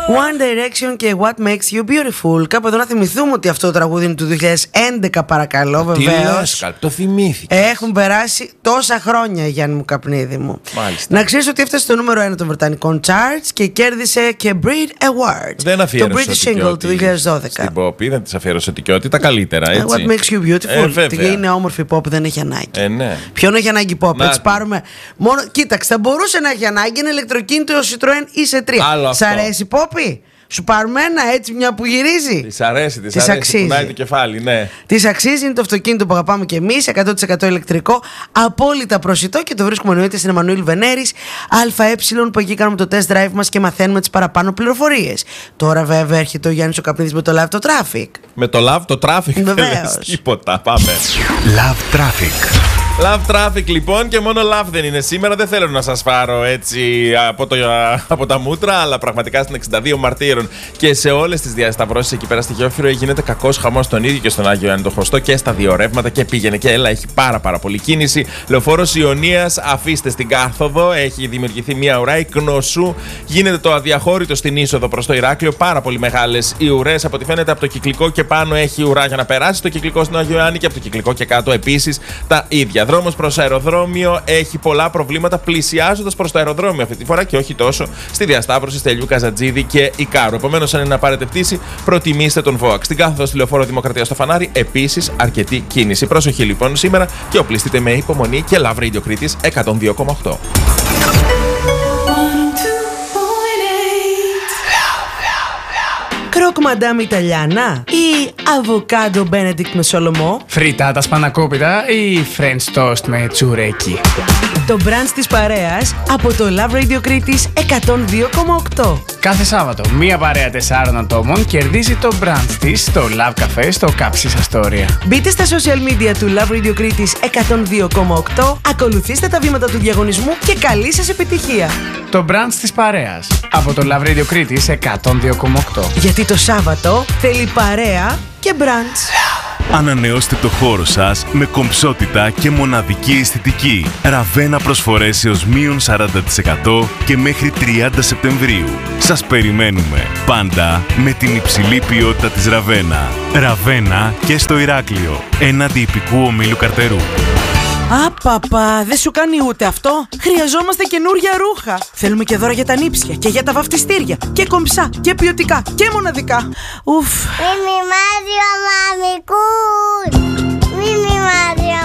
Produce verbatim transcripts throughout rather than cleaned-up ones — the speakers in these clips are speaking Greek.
One Direction και What Makes You Beautiful. Κάπου εδώ να θυμηθούμε ότι αυτό το τραγούδι είναι του δύο χιλιάδες έντεκα, παρακαλώ, βεβαίως. Το θυμήθηκε. Έχουν περάσει τόσα χρόνια, Γιάννη μου Καπνίδη μου. Μάλιστα. Να ξέρεις ότι έφτασε στο νούμερο ένα των βρετανικών charts και κέρδισε και Brit Award. Δεν αφιέρωσε το British Single του δύο χιλιάδες δώδεκα. Στην pop, δεν της αφιέρωσε ότι τα καλύτερα, έτσι. What Makes You Beautiful. Ε, είναι όμορφη pop, δεν έχει ανάγκη. Ε, ναι. Ποιον έχει ανάγκη pop, να, έτσι πάρουμε. Μόνο, κοίταξε, θα μπορούσε να έχει ανάγκη ένα ηλεκτροκίνητο Citroën ι σι τρία. Σ' αρέσει πόπι? Σου πάρουμε ένα, έτσι, μια που γυρίζει. Της αρέσει, της, της αρέσει, αξίζει. Κουνάει το κεφάλι, ναι. Της αξίζει, είναι το αυτοκίνητο που αγαπάμε και εμείς, εκατό τοις εκατό ηλεκτρικό, απόλυτα προσιτό και το βρίσκουμε εννοείται στην Εμμανουήλ Βενέρης ΑΕ, που εκεί κάνουμε το test drive μας και μαθαίνουμε τις παραπάνω πληροφορίες. Τώρα βέβαια έρχεται ο Γιάννης ο Καπνίδης με το Love το Traffic. Με το Love το Traffic, βεβαίως. Τίποτα, πάμε. Love Traffic. Love Traffic λοιπόν, και μόνο love δεν είναι σήμερα. Δεν θέλω να σας πάρω έτσι από, το, από τα μούτρα, αλλά πραγματικά στην εξήντα δύο Μαρτύρων και σε όλες τις διασταυρώσεις εκεί πέρα στη Χιόφυρο γίνεται κακός χαμός στον ίδιο και στον Άγιο Ιωάννη το Χωστό και στα δύο ρεύματα και πήγαινε και έλα. Έχει πάρα πάρα πολύ κίνηση. Λεωφόρος Ιωνίας, αφήστε στην κάθοδο. Έχει δημιουργηθεί μια ουρά. Η Κνωσού γίνεται το αδιαχώρητο στην είσοδο προς το Ηράκλειο. Πάρα πολύ μεγάλες οι ουρές. Από ό,τι φαίνεται από το Κυκλικό και πάνω έχει ουρά για να περάσει το Κυκλικό στον Άγιο Ιωάννη και από το Κυκλικό και κάτω επίσης τα ίδια. Δρόμος προς αεροδρόμιο έχει πολλά προβλήματα πλησιάζοντας προς το αεροδρόμιο αυτή τη φορά και όχι τόσο στη διασταύρωση Στέλιου Καζατζίδη και Ικάρου. Επομένως, αν είναι να πάρετε πτήση, προτιμήστε τον ΒΟΑΚ. Στην κάθοδο στη Λεωφόρο Δημοκρατία στο Φανάρι, επίσης αρκετή κίνηση. Προσοχή λοιπόν σήμερα και οπλιστείτε με υπομονή και Love Radio Κρήτης εκατόν δύο κόμμα οκτώ. Κροκ μαντάμ Ιταλιάνα ή αβοκάντο Μπένεντικτ με σολομό, φριτάτα σπανακόπιτα ή French toast με τσουρέκι. Το brunch της παρέας από το Love Radio Κρήτης εκατόν δύο κόμμα οκτώ. Κάθε Σάββατο, μία παρέα τεσσάρων ατόμων κερδίζει το brunch της στο Love Cafe στο Κάψης Αστόρια. Μπείτε στα social media του Love Radio Κρήτης εκατόν δύο κόμμα οκτώ, ακολουθήστε τα βήματα του διαγωνισμού και καλή σας επιτυχία. Το brunch της παρέας από το Love Radio Κρήτης εκατόν δύο κόμμα οκτώ. Γιατί το Σάββατο θέλει παρέα και brunch. Ανανεώστε το χώρο σας με κομψότητα και μοναδική αισθητική. Ραβένα προσφορές έως μείον σαράντα τοις εκατό και μέχρι τριάντα Σεπτεμβρίου. Σας περιμένουμε πάντα με την υψηλή ποιότητα της Ραβένα. Ραβένα και στο Ηράκλειο, έναντι υπηκού ομίλου Καρτερού. Απαπα, δεν σου κάνει ούτε αυτό. Χρειαζόμαστε καινούρια ρούχα. Θέλουμε και δώρα για τα νύψια και για τα βαφτιστήρια. Και κομψά και ποιοτικά και μοναδικά. Ουφ. Μιμιμάδιο μαμικούλ. Μιμιμάδιο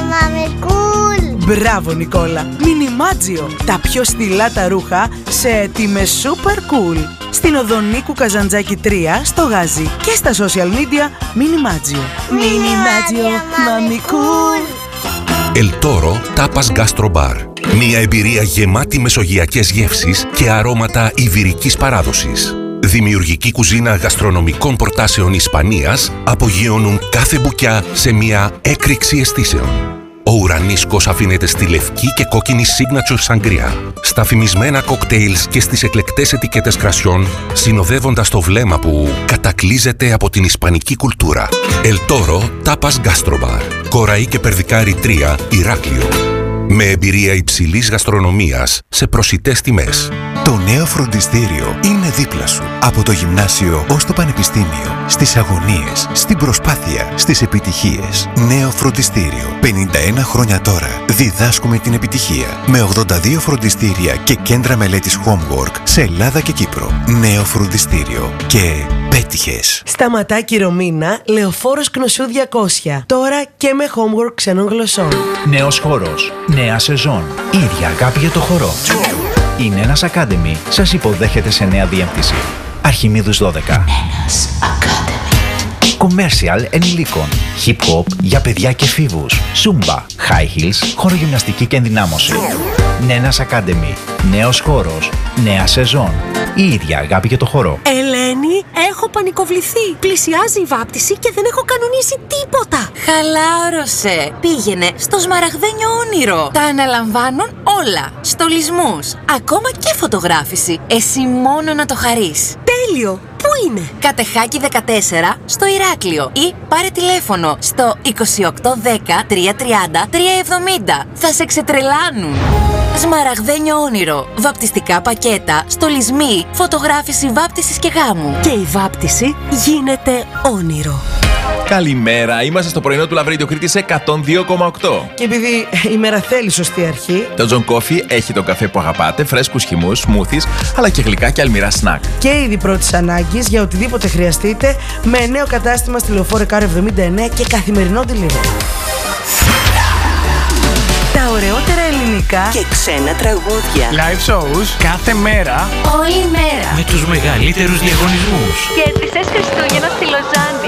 μαμικούλ. Μπράβο Νικόλα. Μινιμάτζιο. Τα πιο στυλά τα ρούχα σε τιμές super cool. Στην οδό Νίκου Καζαντζάκη τρία στο Γάζι. Και στα social media Μινιμάτζιο. Μινιμάτζιο μαμικούλ. El Toro Tapas Gastro Bar. Μια εμπειρία γεμάτη μεσογειακές γεύσεις και αρώματα ιβηρικής παράδοσης. Δημιουργική κουζίνα γαστρονομικών προτάσεων Ισπανίας απογειώνουν κάθε μπουκιά σε μια έκρηξη αισθήσεων. Ο ουρανίσκος αφήνεται στη λευκή και κόκκινη signature sangria, στα φημισμένα κοκτέιλς και στις εκλεκτές ετικέτες κρασιών, συνοδεύοντας το βλέμμα που κατακλείζεται από την ισπανική κουλτούρα. El Toro Tapas Gastro Bar. Κοραή και Περδικάρη τρία, Ηράκλειο. Με εμπειρία υψηλής γαστρονομίας σε προσιτές τιμές. Το νέο φροντιστήριο είναι δίπλα σου. Από το γυμνάσιο ως το πανεπιστήμιο. Στις αγωνίες, στην προσπάθεια, στις επιτυχίες. Νέο φροντιστήριο. πενήντα ένα χρόνια τώρα διδάσκουμε την επιτυχία. Με ογδόντα δύο φροντιστήρια και κέντρα μελέτης Homework σε Ελλάδα και Κύπρο. Νέο φροντιστήριο. Και πέτυχες. Σταματάκι Ρωμίνα, Λεωφόρος Κνωσού διακόσια. Τώρα και με Homework ξένων γλωσσών. Νέος χώρος. Νέα σεζόν. Ίδια αγάπη για το χορό. Η Νένας Academy σας υποδέχεται σε νέα διεύθυνση. Αρχιμίδους δώδεκα. Νένας Academy. Commercial ενηλίκων. Hip hop για παιδιά και εφήβους. Zumba, high heels, χορογυμναστική και ενδυνάμωση. Νένας Academy. Νέος χώρος. Νέα σεζόν. Η ίδια αγάπη για το χορό. Ελένη, έχω πανικοβληθεί. Πλησιάζει η βάπτιση και δεν έχω κανονίσει τίποτα. Χαλάρωσε. Πήγαινε στο σμαραγδένιο όνειρο. Τα αναλαμβάνουν όλα. Στολισμούς. Ακόμα και φωτογράφηση. Εσύ μόνο να το χαρείς. Τέλειο. Πού είναι? Κατεχάκη δεκατέσσερα στο Ηράκλειο ή πάρε τηλέφωνο στο είκοσι οκτώ δέκα τριακόσια τριάντα τριακόσια εβδομήντα. Θα σε ξετρελάνουν. Σμαραγδένιο όνειρο. Βαπτιστικά πακέτα, στολισμοί, φωτογράφηση βάπτισης και γάμου. Και η βάπτιση γίνεται όνειρο. Καλημέρα, είμαστε στο πρωινό του Λαβρίδιο Κρήτης εκατόν δύο κόμμα οκτώ. Και επειδή η μέρα θέλει σωστή αρχή, Το John Coffee έχει τον καφέ που αγαπάτε, φρέσκους χυμούς, σμούθις, αλλά και γλυκά και αλμυρά σνακ. και είδη πρώτης ανάγκης για οτιδήποτε χρειαστείτε, με νέο κατάστημα στη Λεωφόρο Εκάρο εβδομήντα εννέα και καθημερινό delivery. Τα ωραιότερα ελληνικά και ξένα τραγούδια. Live shows κάθε μέρα. Όλη μέρα. Με τους μεγαλύτερους διαγωνισμούς. Κέρδισες Χριστούγεννα στη Λοζάνη.